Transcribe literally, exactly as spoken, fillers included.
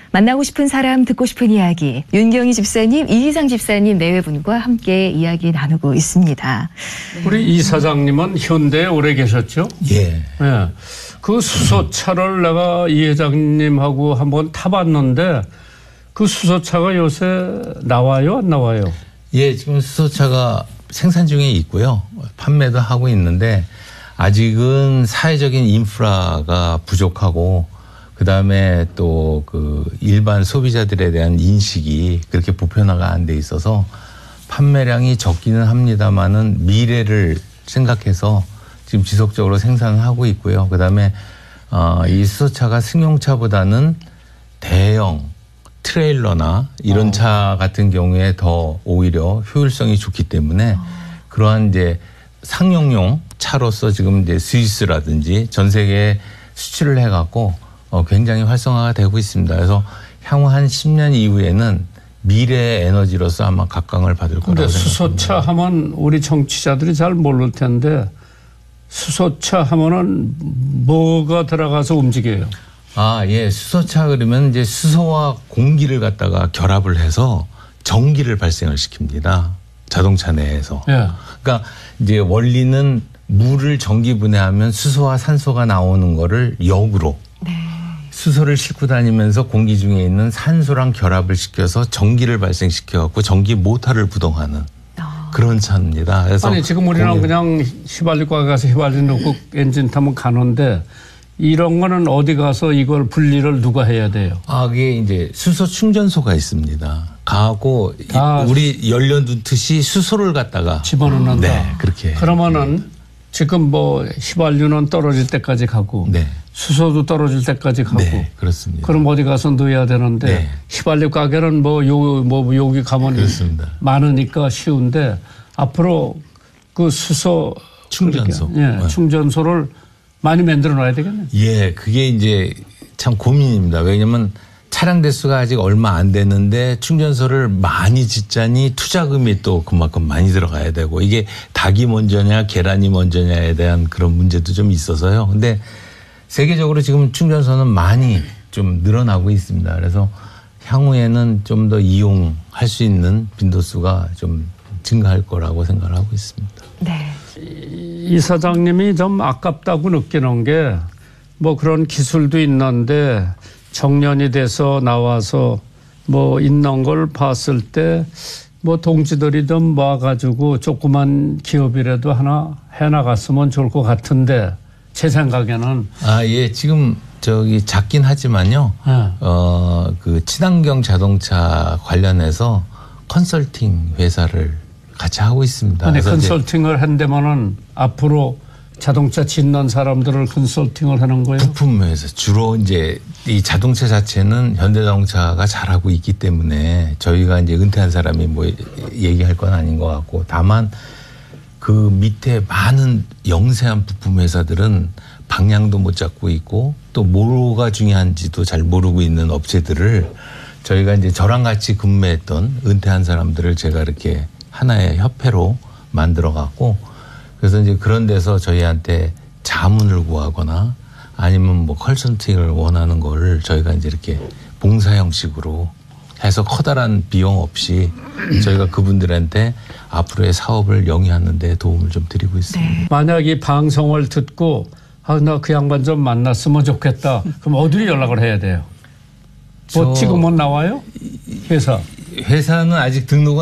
만나고 싶은 사람, 듣고 싶은 이야기. 윤경희 집사님, 이희상 집사님 네 분과 함께 이야기 나누고 있습니다. 우리 이 사장님은 현대에 오래 계셨죠? 예. 예. 그 수소차를 내가 이 회장님하고 한번 타봤는데 그 수소차가 요새 나와요, 안 나와요? 예, 지금 수소차가 생산 중에 있고요. 판매도 하고 있는데 아직은 사회적인 인프라가 부족하고 그다음에 또 그 일반 소비자들에 대한 인식이 그렇게 보편화가 안 돼 있어서 판매량이 적기는 합니다만은 미래를 생각해서 지금 지속적으로 생산을 하고 있고요. 그다음에 어, 이 수소차가 승용차보다는 대형 트레일러나 이런 어. 차 같은 경우에 더 오히려 효율성이 좋기 때문에 어. 그러한 이제 상용용 차로서 지금 이제 스위스라든지 전 세계에 수출을 해갖고 어, 굉장히 활성화가 되고 있습니다. 그래서 향후 한 십 년 이후에는 미래의 에너지로서 아마 각광을 받을 거라고 생각합니다. 수소차 하면 우리 정치자들이 잘 모를 텐데 수소차 하면은 뭐가 들어가서 움직여요? 아, 예. 수소차 그러면 이제 수소와 공기를 갖다가 결합을 해서 전기를 발생을 시킵니다. 자동차 내에서. 예. 그러니까 이제 원리는 물을 전기 분해하면 수소와 산소가 나오는 거를 역으로 네. 수소를 싣고 다니면서 공기 중에 있는 산소랑 결합을 시켜서 전기를 발생시켜 갖고 전기 모터를 부동하는 아. 그런 차입니다. 그래서 아니 지금 우리는 공유. 그냥 휘발유가 가서 휘발유 넣고 엔진 타면 가는데 이런 거는 어디 가서 이걸 분리를 누가 해야 돼요? 아, 그게 이제 수소 충전소가 있습니다. 가고 아, 우리 연료 넣듯이 수소를 갖다가 집어넣는다. 네, 그렇게. 그러면은 지금 뭐 휘발유는 떨어질 때까지 가고 네. 수소도 떨어질 때까지 가고 네, 그렇습니다. 그럼 어디 가서 넣어야 되는데 네. 휘발유 가게는 뭐 요 뭐 여기 가면 그렇습니다. 많으니까 쉬운데 앞으로 그 수소 충전소, 예, 네. 충전소를 많이 만들어 놔야 되겠네요. 예, 그게 이제 참 고민입니다. 왜냐하면 차량 대수가 아직 얼마 안 됐는데 충전소를 많이 짓자니 투자금이 또 그만큼 많이 들어가야 되고 이게 닭이 먼저냐 계란이 먼저냐에 대한 그런 문제도 좀 있어서요. 근데 세계적으로 지금 충전소는 많이 좀 늘어나고 있습니다. 그래서 향후에는 좀 더 이용할 수 있는 빈도수가 좀 증가할 거라고 생각을 하고 있습니다. 네. 이 사장님이 좀 아깝다고 느끼는 게 뭐 그런 기술도 있는데 정년이 돼서 나와서 뭐 있는 걸 봤을 때 뭐 동지들이 좀 모아가지고 조그만 기업이라도 하나 해나갔으면 좋을 것 같은데 제 생각에는. 아, 예. 지금 저기 작긴 하지만요. 네. 어, 그 친환경 자동차 관련해서 컨설팅 회사를 같이 하고 있습니다. 아니, 컨설팅을 한다면은 앞으로 자동차 짓는 사람들을 컨설팅을 하는 거예요? 부품 회사. 주로 이제 이 자동차 자체는 현대자동차가 잘하고 있기 때문에 저희가 이제 은퇴한 사람이 뭐 얘기할 건 아닌 것 같고 다만 그 밑에 많은 영세한 부품 회사들은 방향도 못 잡고 있고 또 뭐가 중요한지도 잘 모르고 있는 업체들을 저희가 이제 저랑 같이 근무했던 은퇴한 사람들을 제가 이렇게 하나의 협회로 만들어 갖고 그래서 이제 그런 데서 저희한테 자문을 구하거나 아니면 뭐 컨설팅을 원하는 거를 저희가 이제 이렇게 봉사 형식으로 해서 커다란 비용 없이 저희가 그분들한테 앞으로의 사업을 영위하는 데 도움을 좀 드리고 있습니다. 네. 만약 이 방송을 듣고 아, 나 그 양반 좀 만났으면 좋겠다. 그럼 어디로 연락을 해야 돼요? 뭐 지금은 나와요? 회사. 회사는 아직 등록은